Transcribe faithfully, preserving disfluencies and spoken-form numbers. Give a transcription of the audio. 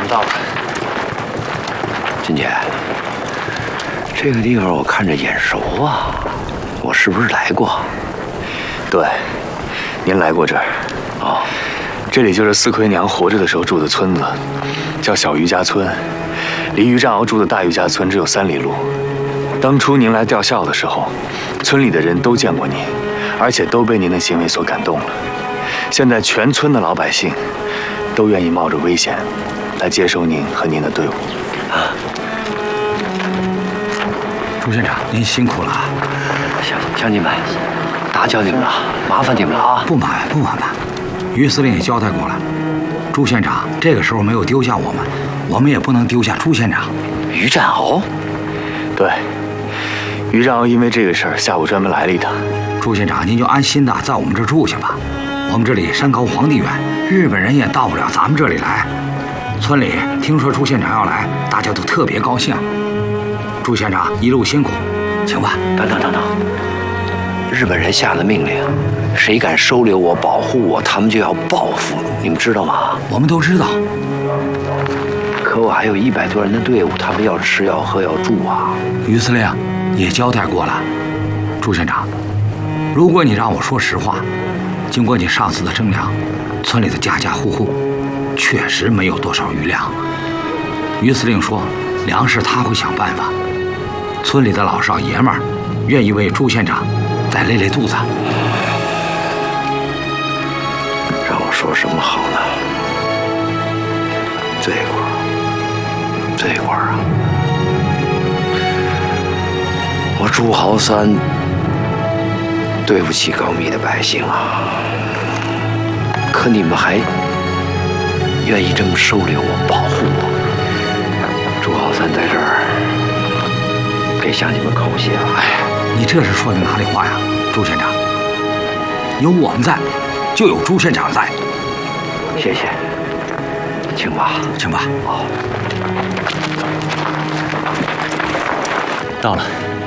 们到了。 金姐，这个地方我看着眼熟啊，我是不是来过？ 对，您来过这儿。哦，这里就是四魁娘活着的时候住的村子，叫小余家村，离余占鳌住的大余家村只有三里路。当初您来吊孝的时候，村里的人都见过您，而且都被您的行为所感动了。现在全村的老百姓都愿意冒着危险来接收您和您的队伍。啊， 朱县长，您辛苦了。 乡乡亲们，打搅你们了，麻烦你们了啊！ 不麻烦，不麻烦。于司令也交代过了，朱县长这个时候没有丢下我们，我们也不能丢下朱县长。 于占鳌， 对，于占鳌因为这个事儿下午专门来了一趟。 朱县长，您就安心的在我们这儿住下吧。我们这里山高皇帝远，日本人也到不了咱们这里来。村里听说朱县长要来，大家都特别高兴。朱县长一路辛苦，请吧。 等等等等，日本人下的命令，谁敢收留我、保护我，他们就要报复，你们知道吗？ 我们都知道。 可我还有一百多人的队伍，他们要吃、要喝、要住啊。 于司令也交代过了，朱县长，如果你让我说实话，经过你上次的征粮，村里的家家户户确实没有多少余粮。于司令说，粮食他会想办法。村里的老少爷们儿愿意为朱县长再勒勒肚子。 让我说什么好呢？罪过，罪过啊！我朱豪三对不起高密的百姓啊！可你们还愿意这么收留我、保护我？朱豪三在这儿给乡亲们口血了。 哎，你这是说的哪里话呀，朱县长？有我们在，就有朱县长在。 谢谢，请吧， 请吧。 好， 到了。